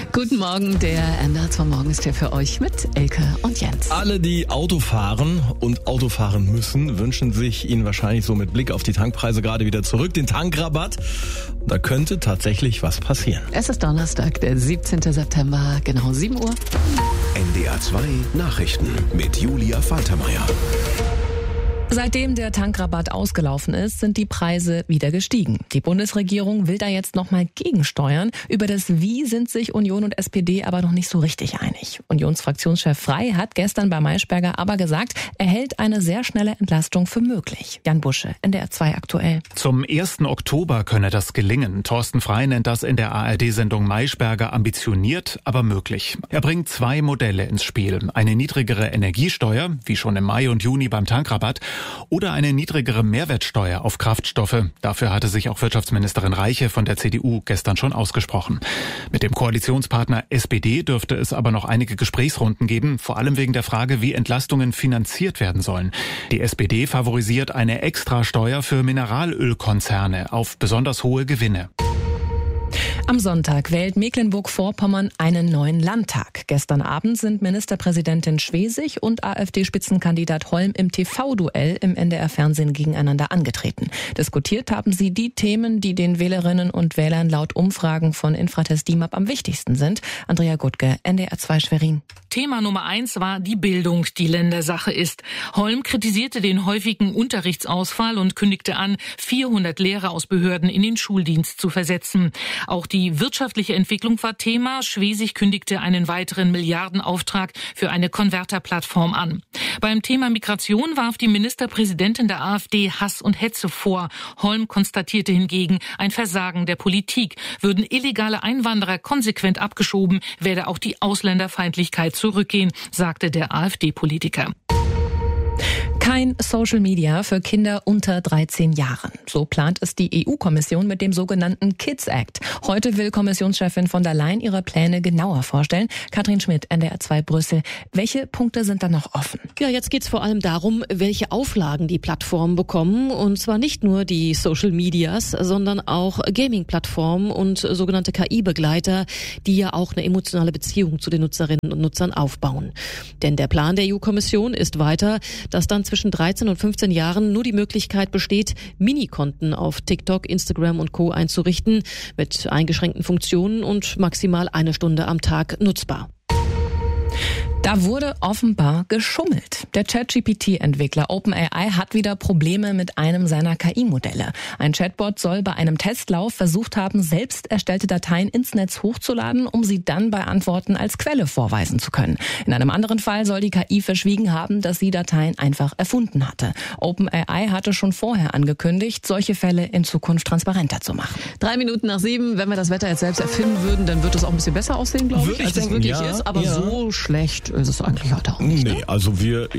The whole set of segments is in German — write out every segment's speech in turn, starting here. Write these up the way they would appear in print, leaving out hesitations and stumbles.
Guten Morgen, der NDR 2 Morgen ist hier für euch mit Elke und Jens. Alle, die Auto fahren und Auto fahren müssen, wünschen sich Ihnen wahrscheinlich so mit Blick auf die Tankpreise gerade wieder zurück, den Tankrabatt. Da könnte tatsächlich was passieren. Es ist Donnerstag, der 17. September, genau 7 Uhr. NDR 2 Nachrichten mit Julia Faltermeier. Seitdem der Tankrabatt ausgelaufen ist, sind die Preise wieder gestiegen. Die Bundesregierung will da jetzt nochmal gegensteuern. Über das Wie sind sich Union und SPD aber noch nicht so richtig einig. Unionsfraktionschef Frey hat gestern bei Maischberger aber gesagt, er hält eine sehr schnelle Entlastung für möglich. Jan Busche, NDR 2 aktuell. Zum 1. Oktober könne das gelingen. Thorsten Frey nennt das in der ARD-Sendung Maischberger ambitioniert, aber möglich. Er bringt 2 Modelle ins Spiel. Eine niedrigere Energiesteuer, wie schon im Mai und Juni beim Tankrabatt, oder eine niedrigere Mehrwertsteuer auf Kraftstoffe. Dafür hatte sich auch Wirtschaftsministerin Reiche von der CDU gestern schon ausgesprochen. Mit dem Koalitionspartner SPD dürfte es aber noch einige Gesprächsrunden geben, vor allem wegen der Frage, wie Entlastungen finanziert werden sollen. Die SPD favorisiert eine Extrasteuer für Mineralölkonzerne auf besonders hohe Gewinne. Am Sonntag wählt Mecklenburg-Vorpommern einen neuen Landtag. Gestern Abend sind Ministerpräsidentin Schwesig und AfD-Spitzenkandidat Holm im TV-Duell im NDR-Fernsehen gegeneinander angetreten. Diskutiert haben sie die Themen, die den Wählerinnen und Wählern laut Umfragen von Infratest DIMAP am wichtigsten sind. Andrea Gutke, NDR 2 Schwerin. Thema Nummer 1 war die Bildung, die Ländersache ist. Holm kritisierte den häufigen Unterrichtsausfall und kündigte an, 400 Lehrer aus Behörden in den Schuldienst zu versetzen. Auch die wirtschaftliche Entwicklung war Thema. Schwesig kündigte einen weiteren Milliardenauftrag für eine Konverterplattform an. Beim Thema Migration warf die Ministerpräsidentin der AfD Hass und Hetze vor. Holm konstatierte hingegen ein Versagen der Politik. Würden illegale Einwanderer konsequent abgeschoben, werde auch die Ausländerfeindlichkeit zurückgehen, sagte der AfD-Politiker. Kein Social Media für Kinder unter 13 Jahren. So plant es die EU-Kommission mit dem sogenannten Kids Act. Heute will Kommissionschefin von der Leyen ihre Pläne genauer vorstellen. Katrin Schmidt, NDR 2 Brüssel. Welche Punkte sind da noch offen? Ja, jetzt geht's vor allem darum, welche Auflagen die Plattformen bekommen. Und zwar nicht nur die Social Medias, sondern auch Gaming-Plattformen und sogenannte KI-Begleiter, die ja auch eine emotionale Beziehung zu den Nutzerinnen und Nutzern aufbauen. Denn der Plan der EU-Kommission ist weiter, dass dann zwischen 13 und 15 Jahren nur die Möglichkeit besteht, Minikonten auf TikTok, Instagram und Co. einzurichten, mit eingeschränkten Funktionen und maximal 1 Stunde am Tag nutzbar. Da wurde offenbar geschummelt. Der ChatGPT-Entwickler OpenAI hat wieder Probleme mit einem seiner KI-Modelle. Ein Chatbot soll bei einem Testlauf versucht haben, selbst erstellte Dateien ins Netz hochzuladen, um sie dann bei Antworten als Quelle vorweisen zu können. In einem anderen Fall soll die KI verschwiegen haben, dass sie Dateien einfach erfunden hatte. OpenAI hatte schon vorher angekündigt, solche Fälle in Zukunft transparenter zu machen. 3 Minuten nach 7, wenn wir das Wetter jetzt selbst erfinden würden, dann wird es auch ein bisschen besser aussehen, glaube ich, als es wirklich ist. Aber so schlecht ist es eigentlich heute auch nicht. Nee, also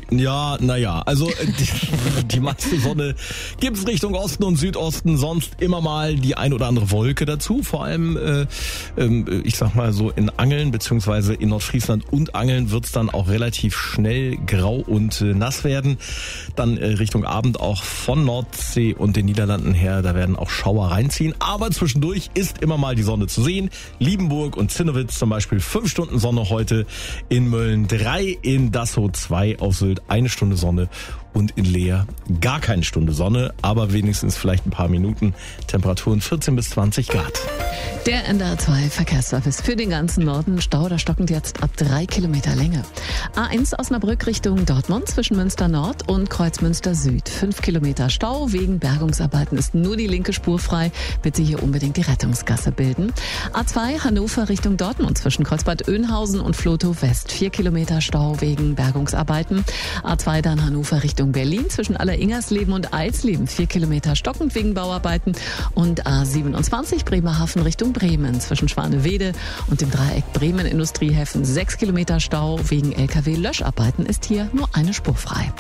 die meiste Sonne gibt's Richtung Osten und Südosten, sonst immer mal die ein oder andere Wolke dazu. Vor allem, ich sag mal so in Angeln, beziehungsweise in Nordfriesland und Angeln wird's dann auch relativ schnell grau und nass werden. Dann Richtung Abend auch von Nordsee und den Niederlanden her, da werden auch Schauer reinziehen. Aber zwischendurch ist immer mal die Sonne zu sehen. Liebenburg und Zinnowitz zum Beispiel 5 Stunden Sonne heute, in Mölln 3, in Dassow 2, auf Sylt 1 Stunde Sonne und in Leer gar keine Stunde Sonne, aber wenigstens vielleicht ein paar Minuten. Temperaturen 14 bis 20 Grad. Der NDR 2 Verkehrsservice für den ganzen Norden. Stau, da stockend jetzt ab 3 Kilometer Länge. A1 Osnabrück Richtung Dortmund zwischen Münster Nord und Kreuzmünster Süd. 5 Kilometer Stau. Wegen Bergungsarbeiten ist nur die linke Spur frei. Bitte hier unbedingt die Rettungsgasse bilden. A2 Hannover Richtung Dortmund zwischen Kreuzbad Oeynhausen und Flotow West. 4 Kilometer Stau wegen Bergungsarbeiten. A2 dann Hannover Richtung Berlin zwischen Aller-Ingersleben und Eisleben. 4 Kilometer stockend wegen Bauarbeiten. Und A27 Bremerhaven Richtung Bremen zwischen Schwanewede und dem Dreieck Bremen Industriehäfen. 6 Kilometer Stau wegen LKW-Löscharbeiten ist hier nur eine Spur frei.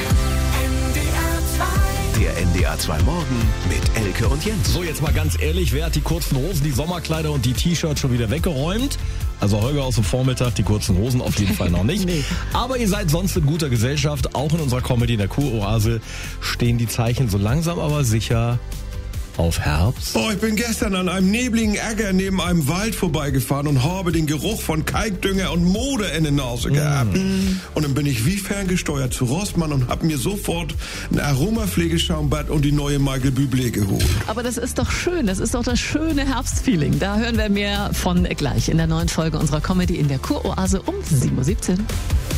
Der NDR 2 Morgen mit Elke und Jens. So, jetzt mal ganz ehrlich, wer hat die kurzen Hosen, die Sommerkleider und die T-Shirts schon wieder weggeräumt? Also Holger aus dem Vormittag, die kurzen Hosen auf jeden Fall noch nicht. Nee. Aber ihr seid sonst in guter Gesellschaft. Auch in unserer Comedy in der Kuroase stehen die Zeichen so langsam aber sicher auf Herbst? Ich bin gestern an einem nebligen Äcker neben einem Wald vorbeigefahren und habe den Geruch von Kalkdünger und Mode in der Nase gehabt. Und dann bin ich wie ferngesteuert zu Rossmann und habe mir sofort ein Aromapflegeschaumbad und die neue Michael Bublé geholt. Aber das ist doch schön, das ist doch das schöne Herbstfeeling. Da hören wir mehr von gleich in der neuen Folge unserer Comedy in der Kuroase um 7:17 Uhr.